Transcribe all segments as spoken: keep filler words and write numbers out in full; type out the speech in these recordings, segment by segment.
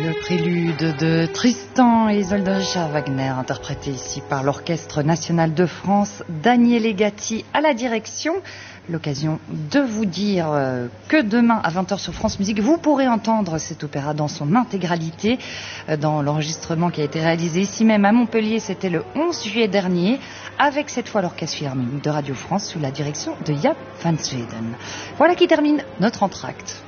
Le prélude de Tristan et Isolde de Richard Wagner, interprété ici par l'Orchestre National de France, Daniele Gatti à la direction. L'occasion de vous dire que demain à vingt heures sur France Musique, vous pourrez entendre cet opéra dans son intégralité dans l'enregistrement qui a été réalisé ici même à Montpellier. C'était le onze juillet dernier, avec cette fois l'Orchestre Philharmonique de Radio France sous la direction de Jaap van Zweden. Voilà qui termine notre entracte.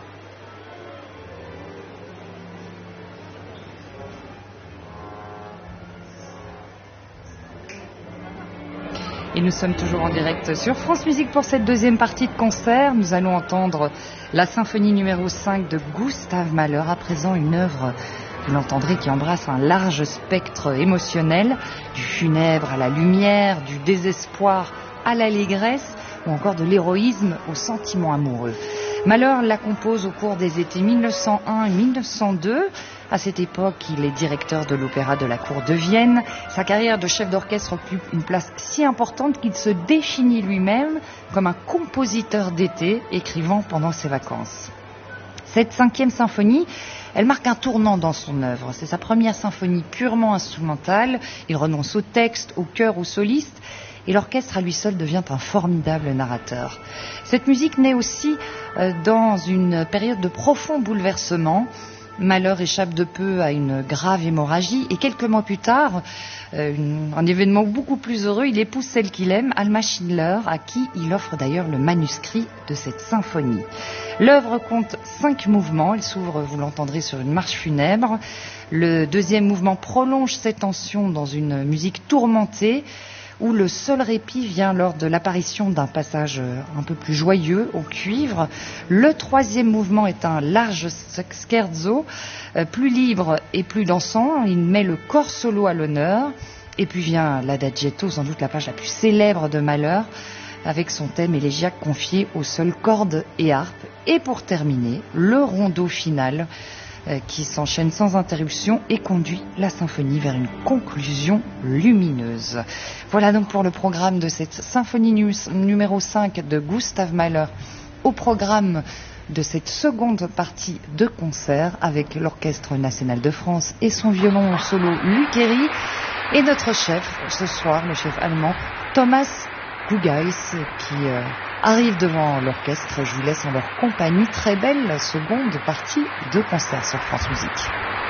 Et nous sommes toujours en direct sur France Musique pour cette deuxième partie de concert. Nous allons entendre la symphonie numéro cinq de Gustav Mahler. À présent, une œuvre, vous l'entendrez, qui embrasse un large spectre émotionnel, du funèbre à la lumière, du désespoir à l'allégresse, ou encore de l'héroïsme au sentiment amoureux. Mahler la compose au cours des étés mille neuf cent un et mille neuf cent deux. À cette époque, il est directeur de l'Opéra de la Cour de Vienne. Sa carrière de chef d'orchestre occupe une place si importante qu'il se définit lui-même comme un compositeur d'été, écrivant pendant ses vacances. Cette cinquième symphonie, elle marque un tournant dans son œuvre. C'est sa première symphonie purement instrumentale. Il renonce au texte, au chœur, au soliste. Et l'orchestre à lui seul devient un formidable narrateur. Cette musique naît aussi euh, dans une période de profond bouleversement. Mahler échappe de peu à une grave hémorragie et quelques mois plus tard, euh, une, un événement beaucoup plus heureux, il épouse celle qu'il aime, Alma Schindler, à qui il offre d'ailleurs le manuscrit de cette symphonie. L'œuvre compte cinq mouvements, elle s'ouvre, vous l'entendrez, sur une marche funèbre. Le deuxième mouvement prolonge ses tensions dans une musique tourmentée, où le seul répit vient lors de l'apparition d'un passage un peu plus joyeux au cuivre. Le troisième mouvement est un large scherzo, plus libre et plus dansant. Il met le corps solo à l'honneur. Et puis vient l'adagietto, sans doute la page la plus célèbre de Mahler, avec son thème élégiaque confié aux seules cordes et harpes. Et pour terminer, le rondo final, qui s'enchaîne sans interruption et conduit la symphonie vers une conclusion lumineuse. Voilà donc pour le programme de cette symphonie numéro cinq de Gustav Mahler, au programme de cette seconde partie de concert avec l'Orchestre National de France et son violon solo Lucheri et notre chef ce soir, le chef allemand Thomas Gugeis, qui euh, arrive devant l'orchestre. Je vous laisse en leur compagnie. Très belle seconde partie de concert sur France Musique.